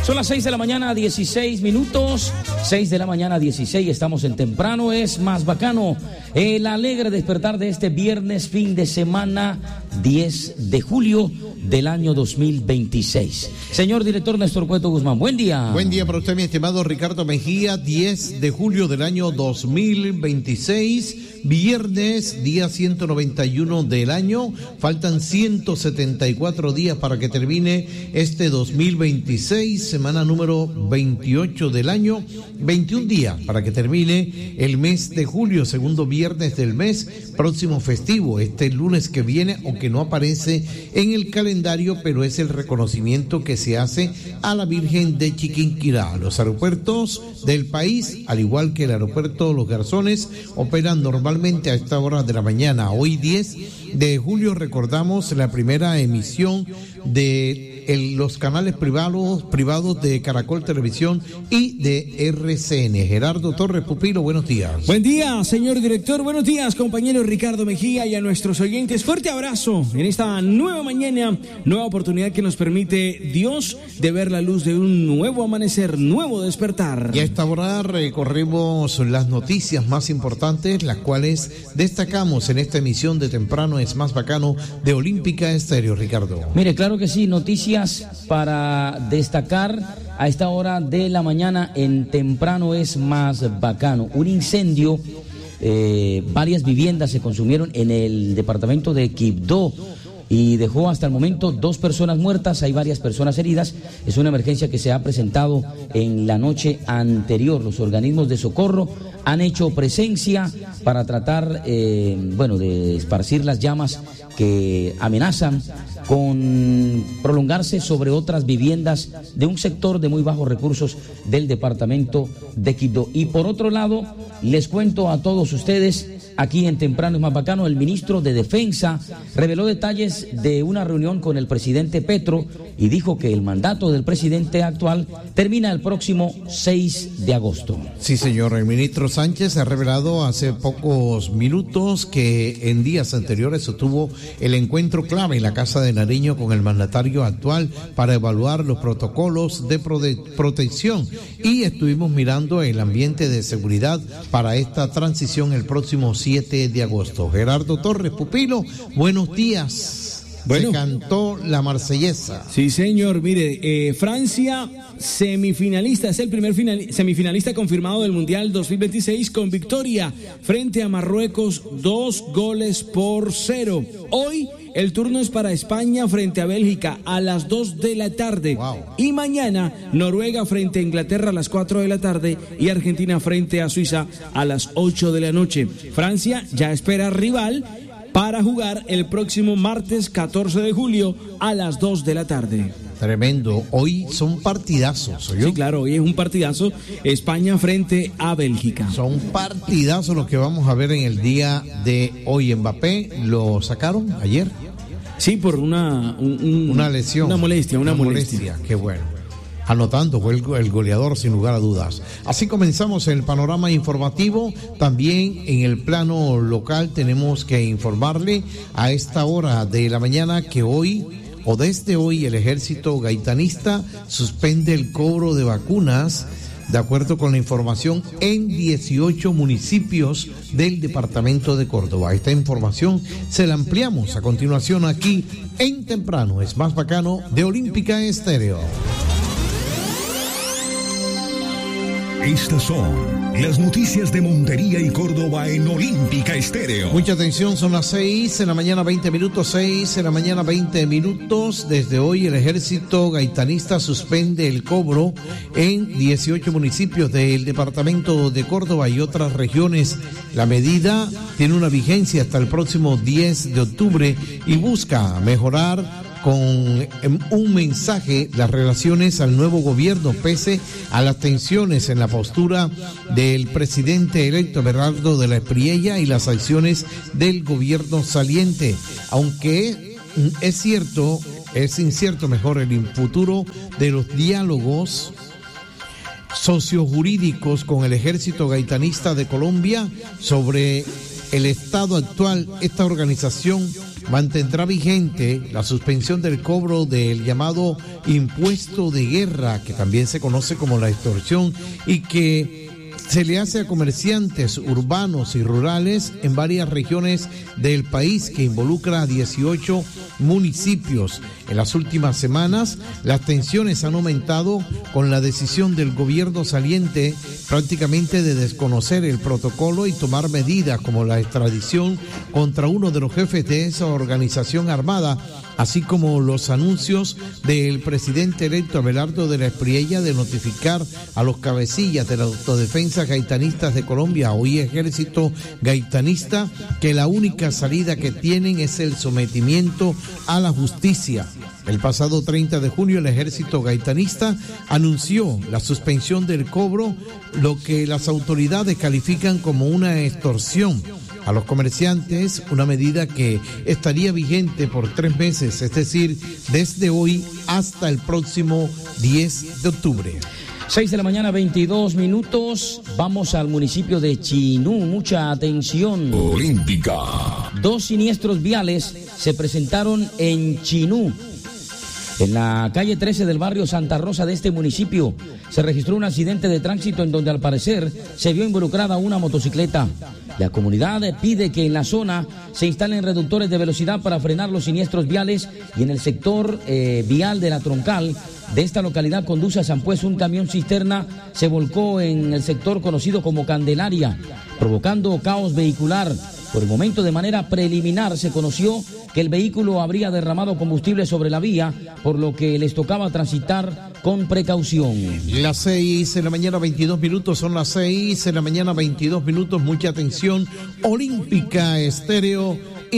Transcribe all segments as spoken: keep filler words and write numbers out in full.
Son las seis de la mañana, dieciséis minutos. seis de la mañana, dieciséis. Estamos en Temprano es Más Bacano. El alegre despertar de este viernes, fin de semana, diez de julio del año dos mil veintiséis. Señor director Néstor Cueto Guzmán, buen día. Buen día para usted, mi estimado Ricardo Mejía. diez de julio del año dos mil veintiséis. Viernes, día ciento noventa y uno del año. Faltan ciento setenta y cuatro días para que termine este dos mil veintiséis, semana número veintiocho del año. veintiún días para que termine el mes de julio, segundo viernes del mes, próximo festivo, este lunes que viene, aunque no aparece en el calendario, pero es el reconocimiento que se hace a la Virgen de Chiquinquirá. Los aeropuertos del país, al igual que el aeropuerto Los Garzones, operan normalmente a esta hora de la mañana. Hoy diez de julio recordamos la primera emisión de el, los canales privados privados de Caracol Televisión y de R C N. Gerardo Torres Pupilo, buenos días. Buen día, señor director. Buenos días, compañero Ricardo Mejía, y a nuestros oyentes. Fuerte abrazo en esta nueva mañana, nueva oportunidad que nos permite Dios de ver la luz de un nuevo amanecer, nuevo despertar. Y a esta hora recorremos las noticias más importantes, las cuales destacamos en esta emisión de Temprano es Más Bacano de Olímpica Estéreo, Ricardo. Mire, claro que sí, noticias para destacar a esta hora de la mañana en Temprano es Más Bacano. Un incendio, eh, varias viviendas se consumieron en el departamento de Quibdó y dejó hasta el momento dos personas muertas, hay varias personas heridas. Es una emergencia que se ha presentado en la noche anterior. Los organismos de socorro han hecho presencia para tratar, eh, bueno, de esparcir las llamas que amenazan con prolongarse sobre otras viviendas de un sector de muy bajos recursos del departamento de Quibdó. Y por otro lado, les cuento a todos ustedes, aquí en Temprano es Más Bacano, el ministro de Defensa reveló detalles de una reunión con el presidente Petro y dijo que el mandato del presidente actual termina el próximo seis de agosto. Sí, señor, el ministro Sánchez ha revelado hace pocos minutos que en días anteriores sostuvo el encuentro clave en la Casa de Nariño con el mandatario actual para evaluar los protocolos de prote- protección y estuvimos mirando el ambiente de seguridad para esta transición el próximo siete de agosto. Gerardo Torres Pupilo, buenos días. Bueno, se cantó la marsellesa. Sí, señor. Mire, eh, Francia, semifinalista, es el primer final, semifinalista confirmado del Mundial dos mil veintiséis con victoria frente a Marruecos, dos goles por cero. Hoy el turno es para España frente a Bélgica a las dos de la tarde. Wow. Y mañana Noruega frente a Inglaterra a las cuatro de la tarde y Argentina frente a Suiza a las ocho de la noche. Francia ya espera rival para jugar el próximo martes catorce de julio a las dos de la tarde. Tremendo, hoy son partidazos, ¿oyó? Sí, claro, hoy es un partidazo, España frente a Bélgica. Son partidazos los que vamos a ver en el día de hoy. Mbappé lo sacaron ayer. Sí, por una un, un, una lesión. Una molestia, una, una molestia. molestia. Qué bueno. Anotando, fue el, el goleador sin lugar a dudas. Así comenzamos el panorama informativo. También en el plano local tenemos que informarle a esta hora de la mañana que hoy o desde hoy el ejército gaitanista suspende el cobro de vacunas, de acuerdo con la información, en dieciocho municipios del departamento de Córdoba. Esta información se la ampliamos a continuación aquí en Temprano es Más Bacano de Olímpica Estéreo. Estas son las noticias de Montería y Córdoba en Olímpica Estéreo. Mucha atención, son las seis de la mañana, veinte minutos, seis de la mañana, veinte minutos. Desde hoy el ejército gaitanista suspende el cobro en dieciocho municipios del departamento de Córdoba y otras regiones. La medida tiene una vigencia hasta el próximo diez de octubre y busca mejorar con un mensaje las relaciones al nuevo gobierno, pese a las tensiones en la postura del presidente electo Bernardo de la Espriella y las acciones del gobierno saliente. Aunque es cierto, es incierto mejor el futuro de los diálogos sociojurídicos con el ejército gaitanista de Colombia sobre el estado actual. Esta organización mantendrá vigente la suspensión del cobro del llamado impuesto de guerra, que también se conoce como la extorsión, y que se le hace a comerciantes urbanos y rurales en varias regiones del país, que involucra a dieciocho municipios. En las últimas semanas, las tensiones han aumentado con la decisión del gobierno saliente prácticamente de desconocer el protocolo y tomar medidas como la extradición contra uno de los jefes de esa organización armada, así como los anuncios del presidente electo Abelardo de la Espriella de notificar a los cabecillas de la autodefensa gaitanistas de Colombia, hoy Ejército Gaitanista, que la única salida que tienen es el sometimiento a la justicia. El pasado treinta de junio el Ejército Gaitanista anunció la suspensión del cobro, lo que las autoridades califican como una extorsión a los comerciantes, una medida que estaría vigente por tres meses, es decir, desde hoy hasta el próximo diez de octubre. seis de la mañana, veintidós minutos. Vamos al municipio de Chinú. Mucha atención. Olímpica. Dos siniestros viales se presentaron en Chinú. En la calle trece del barrio Santa Rosa de este municipio se registró un accidente de tránsito en donde al parecer se vio involucrada una motocicleta. La comunidad pide que en la zona se instalen reductores de velocidad para frenar los siniestros viales, y en el sector eh, vial de la troncal de esta localidad conduce a San Pues un camión cisterna se volcó en el sector conocido como Candelaria, provocando caos vehicular. Por el momento, de manera preliminar, se conoció que el vehículo habría derramado combustible sobre la vía, por lo que les tocaba transitar con precaución. Las seis de la mañana, veintidós minutos, son las seis de la mañana, veintidós minutos, mucha atención. Olímpica Estéreo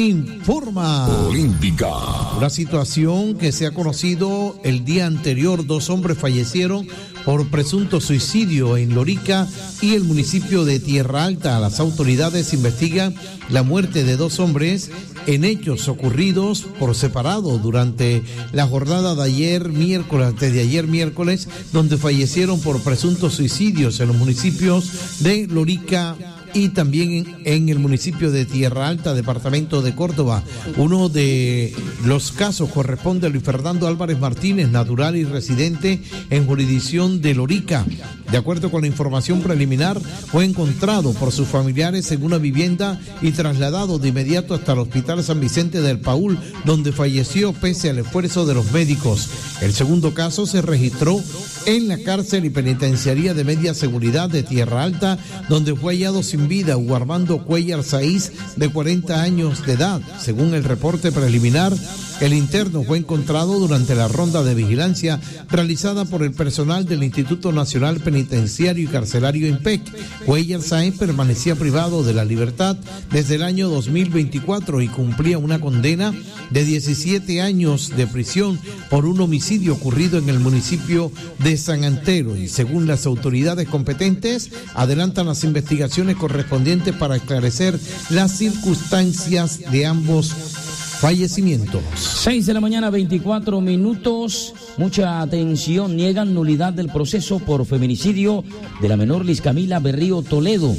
informa. Olímpica. Una situación que se ha conocido el día anterior, dos hombres fallecieron por presunto suicidio en Lorica y el municipio de Tierra Alta. Las autoridades investigan la muerte de dos hombres en hechos ocurridos por separado durante la jornada de ayer miércoles, antes de ayer miércoles, donde fallecieron por presuntos suicidios en los municipios de Lorica y también en, en el municipio de Tierra Alta, departamento de Córdoba. Uno de los casos corresponde a Luis Fernando Álvarez Martínez, natural y residente en jurisdicción de Lorica. De acuerdo con la información preliminar, fue encontrado por sus familiares en una vivienda y trasladado de inmediato hasta el Hospital San Vicente del Paúl, donde falleció pese al esfuerzo de los médicos. El segundo caso se registró en la cárcel y penitenciaría de media seguridad de Tierra Alta, donde fue hallado sin vida Hugo Armando Cuellar Saiz, de cuarenta años de edad. Según el reporte preliminar, el interno fue encontrado durante la ronda de vigilancia realizada por el personal del Instituto Nacional Penitenciario y Carcelario INPEC. Cuellar Saiz permanecía privado de la libertad desde el año dos mil veinticuatro y cumplía una condena de diecisiete años de prisión por un homicidio ocurrido en el municipio de San Antero, y según las autoridades competentes adelantan las investigaciones correspondientes para esclarecer las circunstancias de ambos fallecimientos. seis de la mañana, veinticuatro minutos. Mucha atención. Niegan nulidad del proceso por feminicidio de la menor Liz Camila Berrío Toledo.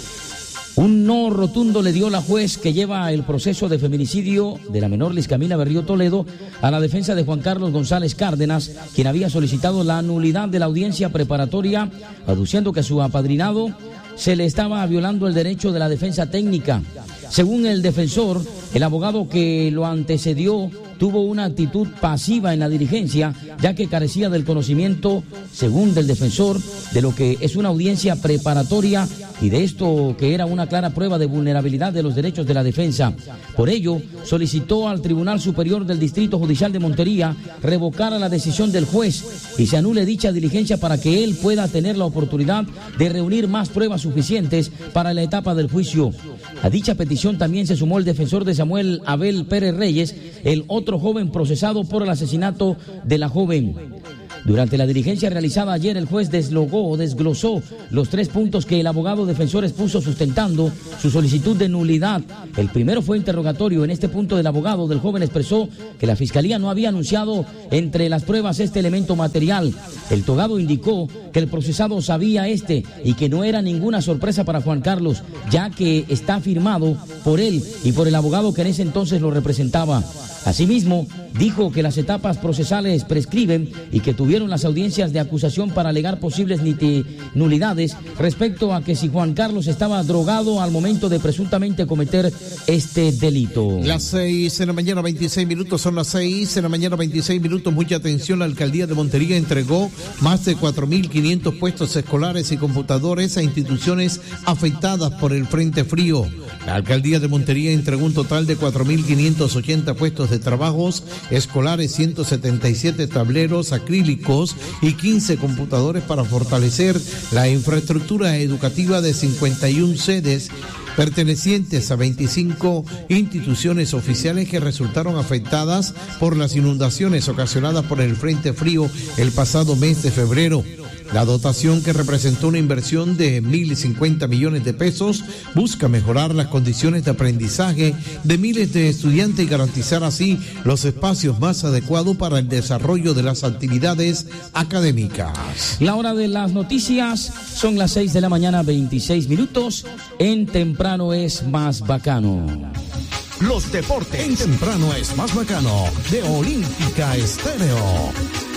Un no rotundo le dio la juez que lleva el proceso de feminicidio de la menor Liz Camila Berrío Toledo a la defensa de Juan Carlos González Cárdenas, quien había solicitado la nulidad de la audiencia preparatoria, aduciendo que a su apadrinado se le estaba violando el derecho de la defensa técnica. Según el defensor, el abogado que lo antecedió tuvo una actitud pasiva en la diligencia, ya que carecía del conocimiento, según del defensor, de lo que es una audiencia preparatoria y de esto que era una clara prueba de vulnerabilidad de los derechos de la defensa. Por ello, solicitó al Tribunal Superior del Distrito Judicial de Montería revocara la decisión del juez y se anule dicha diligencia para que él pueda tener la oportunidad de reunir más pruebas suficientes para la etapa del juicio. A dicha petición también se sumó el defensor de Samuel Abel Pérez Reyes, el otro joven procesado por el asesinato de la joven. Durante la diligencia realizada ayer, el juez deslogó o desglosó los tres puntos que el abogado defensor expuso sustentando su solicitud de nulidad. El primero fue interrogatorio. En este punto, del abogado del joven expresó que la fiscalía no había anunciado entre las pruebas este elemento material. El togado indicó que el procesado sabía este y que no era ninguna sorpresa para Juan Carlos, ya que está firmado por él y por el abogado que en ese entonces lo representaba. Asimismo, dijo que las etapas procesales prescriben y que tuvieron las audiencias de acusación para alegar posibles nulidades respecto a que si Juan Carlos estaba drogado al momento de presuntamente cometer este delito. Las seis de la mañana, veintiséis minutos, son las seis de la mañana, veintiséis minutos. Mucha atención, la alcaldía de Montería entregó más de cuatro mil quinientos puestos escolares y computadores a instituciones afectadas por el Frente Frío. La alcaldía de Montería entregó un total de cuatro mil quinientos ochenta puestos de trabajos escolares, ciento setenta y siete tableros acrílicos y quince computadores para fortalecer la infraestructura educativa de cincuenta y una sedes pertenecientes a veinticinco instituciones oficiales que resultaron afectadas por las inundaciones ocasionadas por el Frente Frío el pasado mes de febrero. La dotación, que representó una inversión de mil cincuenta millones de pesos, busca mejorar las condiciones de aprendizaje de miles de estudiantes y garantizar así los espacios más adecuados para el desarrollo de las actividades académicas. La hora de las noticias son las seis de la mañana, veintiséis minutos. En Temprano es más bacano. Los deportes en Temprano es más bacano, de Olímpica Estéreo.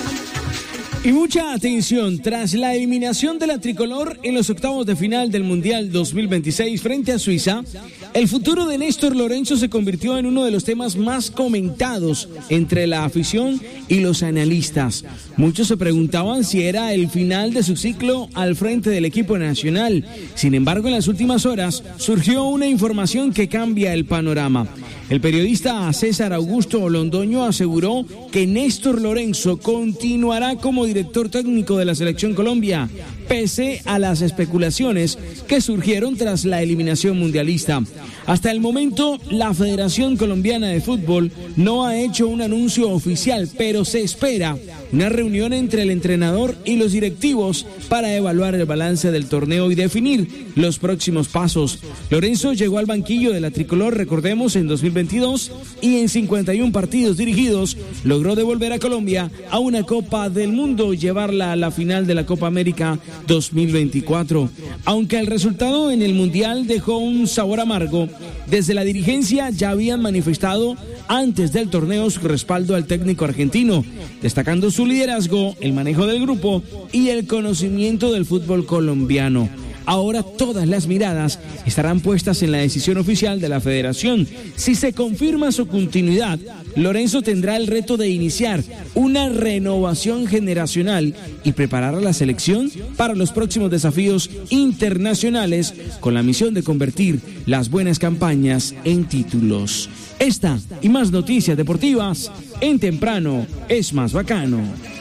Y mucha atención, tras la eliminación de la tricolor en los octavos de final del Mundial dos mil veintiséis frente a Suiza, el futuro de Néstor Lorenzo se convirtió en uno de los temas más comentados entre la afición y los analistas. Muchos se preguntaban si era el final de su ciclo al frente del equipo nacional. Sin embargo, en las últimas horas surgió una información que cambia el panorama. El periodista César Augusto Londoño aseguró que Néstor Lorenzo continuará como director técnico de la Selección Colombia, pese a las especulaciones que surgieron tras la eliminación mundialista. Hasta el momento, la Federación Colombiana de Fútbol no ha hecho un anuncio oficial, pero se espera una reunión entre el entrenador y los directivos para evaluar el balance del torneo y definir los próximos pasos. Lorenzo llegó al banquillo de la tricolor, recordemos, en dos mil veintidós y en cincuenta y uno partidos dirigidos logró devolver a Colombia a una Copa del Mundo y llevarla a la final de la Copa América dos mil veinticuatro. Aunque el resultado en el Mundial dejó un sabor amargo, desde la dirigencia ya habían manifestado antes del torneo su respaldo al técnico argentino, destacando su liderazgo, el manejo del grupo y el conocimiento del fútbol colombiano. Ahora todas las miradas estarán puestas en la decisión oficial de la federación. Si se confirma su continuidad, Lorenzo tendrá el reto de iniciar una renovación generacional y preparar a la selección para los próximos desafíos internacionales con la misión de convertir las buenas campañas en títulos. Esta y más noticias deportivas en Temprano es más bacano.